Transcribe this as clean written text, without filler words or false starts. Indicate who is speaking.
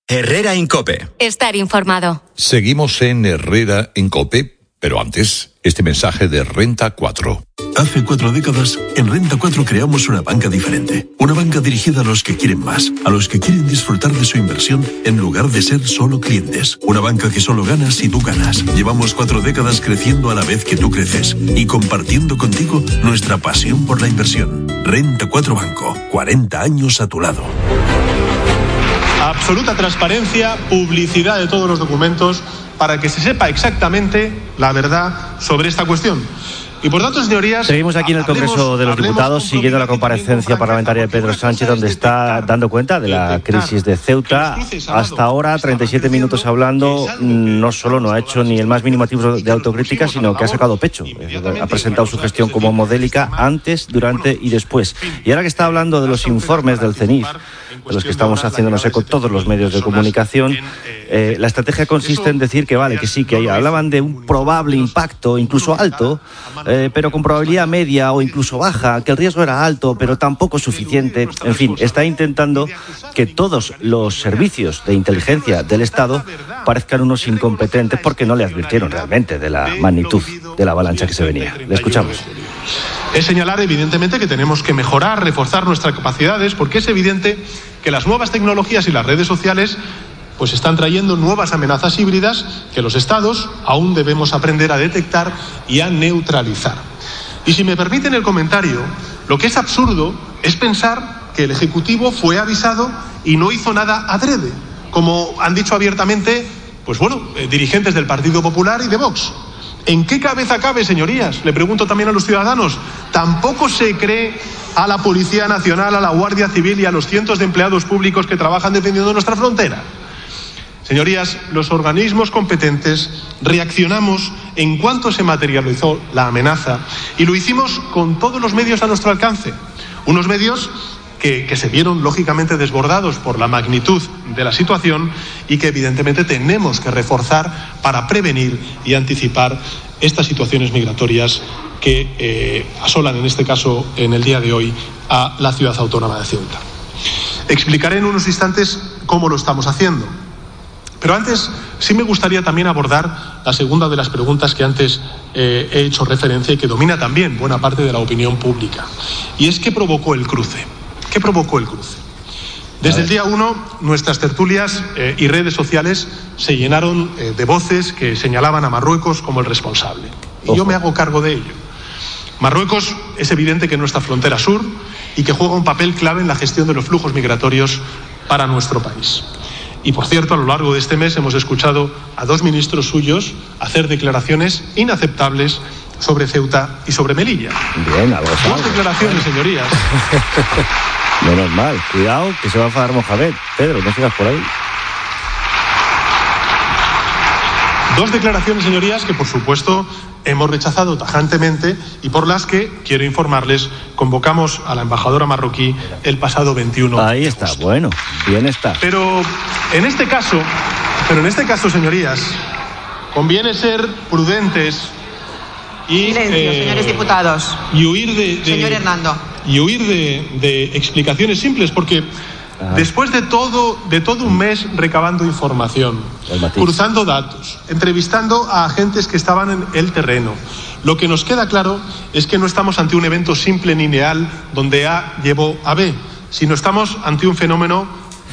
Speaker 1: Herrera en COPE.
Speaker 2: Estar informado.
Speaker 3: Seguimos en Herrera en COPE, pero antes, este mensaje de Renta 4.
Speaker 4: Hace 4 décadas, en Renta 4 creamos una banca diferente. Una banca dirigida a los que quieren más, a los que quieren disfrutar de su inversión en lugar de ser solo clientes. Una banca que solo gana si tú ganas. Llevamos 4 décadas creciendo a la vez que tú creces y compartiendo contigo nuestra pasión por la inversión. Renta 4 Banco, 40 años a tu lado.
Speaker 5: Absoluta transparencia, publicidad de todos los documentos para que se sepa exactamente la verdad sobre esta cuestión. Y por tanto, señorías...
Speaker 6: Seguimos aquí en el Congreso de los Diputados siguiendo la comparecencia parlamentaria de Pedro Sánchez, donde está dando cuenta de la crisis de Ceuta. Hasta ahora, 37 minutos hablando, no solo no ha hecho ni el más mínimo atisbo de autocrítica, sino que ha sacado pecho. Ha presentado su gestión como modélica antes, durante y después. Y ahora que está hablando de los informes del CENIF, de los que estamos haciéndonos eco todos los medios de comunicación, la estrategia consiste en decir que vale, que sí, que hablaban de un probable impacto, incluso alto, pero con probabilidad media o incluso baja, que el riesgo era alto, pero tampoco suficiente. En fin, está intentando que todos los servicios de inteligencia del Estado parezcan unos incompetentes porque no le advirtieron realmente de la magnitud de la avalancha que se venía. Le escuchamos.
Speaker 5: Es señalar, evidentemente, que tenemos que mejorar, reforzar nuestras capacidades, porque es evidente que las nuevas tecnologías y las redes sociales pues están trayendo nuevas amenazas híbridas que los Estados aún debemos aprender a detectar y a neutralizar. Y si me permiten el comentario, lo que es absurdo es pensar que el Ejecutivo fue avisado y no hizo nada adrede, como han dicho abiertamente, dirigentes del Partido Popular y de Vox. ¿En qué cabeza cabe, señorías? Le pregunto también a los ciudadanos. ¿Tampoco se cree a la Policía Nacional, a la Guardia Civil y a los cientos de empleados públicos que trabajan defendiendo nuestra frontera? Señorías, los organismos competentes reaccionamos en cuanto se materializó la amenaza y lo hicimos con todos los medios a nuestro alcance. Unos medios que se vieron lógicamente desbordados por la magnitud de la situación y que evidentemente tenemos que reforzar para prevenir y anticipar estas situaciones migratorias que asolan en este caso en el día de hoy a la ciudad autónoma de Ceuta. Explicaré en unos instantes cómo lo estamos haciendo. Pero antes sí me gustaría también abordar la segunda de las preguntas que antes he hecho referencia y que domina también buena parte de la opinión pública. Y es ¿qué provocó el cruce? ¿Qué provocó el cruce? Desde el día 1, nuestras tertulias y redes sociales se llenaron de voces que señalaban a Marruecos como el responsable. Y yo me hago cargo de ello. Marruecos es evidente que es nuestra frontera sur y que juega un papel clave en la gestión de los flujos migratorios para nuestro país. Y, por cierto, a lo largo de este mes hemos escuchado a 2 ministros suyos hacer declaraciones inaceptables sobre Ceuta y sobre Melilla.
Speaker 6: Bien, algo sabe.
Speaker 5: 2 declaraciones, señorías.
Speaker 6: Menos mal. Cuidado, que se va a enfadar Mohamed. Pedro, no sigas por ahí.
Speaker 5: 2 declaraciones, señorías, que por supuesto hemos rechazado tajantemente y por las que, quiero informarles, convocamos a la embajadora marroquí el pasado 21
Speaker 6: Ahí
Speaker 5: de
Speaker 6: está,
Speaker 5: agosto.
Speaker 6: bueno, bien está.
Speaker 5: Pero en este caso, señorías, conviene ser prudentes y
Speaker 7: silencio, señores diputados.
Speaker 5: Y huir
Speaker 7: Señor Hernando.
Speaker 5: Y huir de explicaciones simples, porque después de todo un mes recabando información, cruzando datos, entrevistando a agentes que estaban en el terreno, lo que nos queda claro es que no estamos ante un evento simple ni lineal donde A llevó a B, sino estamos ante un fenómeno